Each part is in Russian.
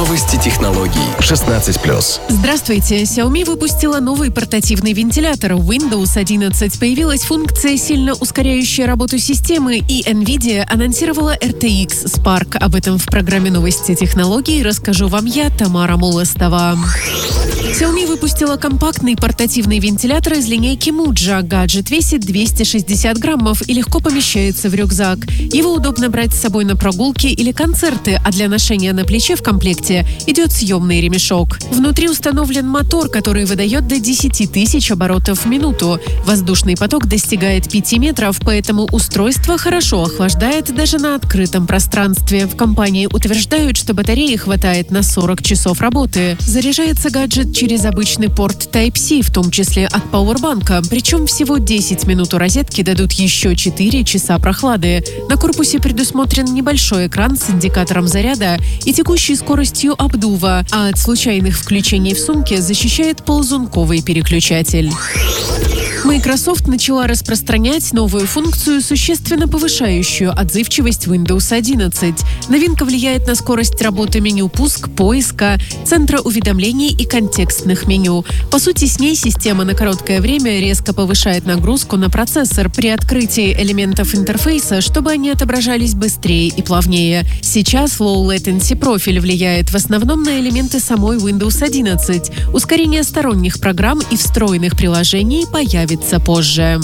Новости технологий. 16+. Здравствуйте. Xiaomi выпустила новый портативный вентилятор. В Windows 11 появилась функция, сильно ускоряющая работу системы, и NVIDIA анонсировала RTX Spark. Об этом в программе «Новости технологий» расскажу вам я, Тамара Молостова. Xiaomi выпустила компактный портативный вентилятор из линейки Muja. Гаджет весит 260 граммов и легко помещается в рюкзак. Его удобно брать с собой на прогулки или концерты, а для ношения на плече в комплекте идет съемный ремешок. Внутри установлен мотор, который выдает до 10 тысяч оборотов в минуту. Воздушный поток достигает 5 метров, поэтому устройство хорошо охлаждает даже на открытом пространстве. В компании утверждают, что батареи хватает на 40 часов работы. Заряжается гаджет через обычный порт Type-C, в том числе от пауэрбанка. Причем всего 10 минут у розетки дадут еще 4 часа прохлады. На корпусе предусмотрен небольшой экран с индикатором заряда и текущей скоростью обдува, а от случайных включений в сумке защищает ползунковый переключатель. Microsoft начала распространять новую функцию, существенно повышающую отзывчивость Windows 11. Новинка влияет на скорость работы меню «Пуск», поиска, центра уведомлений и контекстных меню. По сути, с ней система на короткое время резко повышает нагрузку на процессор при открытии элементов интерфейса, чтобы они отображались быстрее и плавнее. Сейчас Low Latency профиль влияет в основном на элементы самой Windows 11. Ускорение сторонних программ и встроенных приложений появится позже.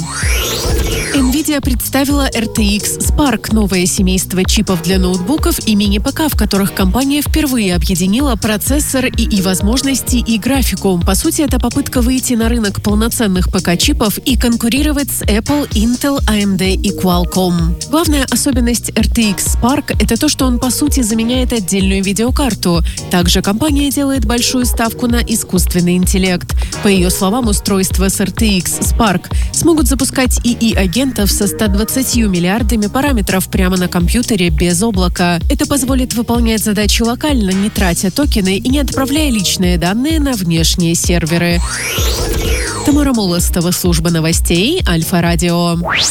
NVIDIA представила RTX Spark – новое семейство чипов для ноутбуков и мини-ПК, в которых компания впервые объединила процессор и возможности и графику. По сути, это попытка выйти на рынок полноценных ПК-чипов и конкурировать с Apple, Intel, AMD и Qualcomm. Главная особенность RTX Spark – это то, что он по сути заменяет отдельную видеокарту. Также компания делает большую ставку на искусственный интеллект. По ее словам, устройства с RTX Spark смогут запускать ИИ-агентов со 120 миллиардами параметров прямо на компьютере без облака. Это позволит выполнять задачи локально, не тратя токены и не отправляя личные данные на внешние серверы. Тамара Молостова, служба новостей Альфа-Радио.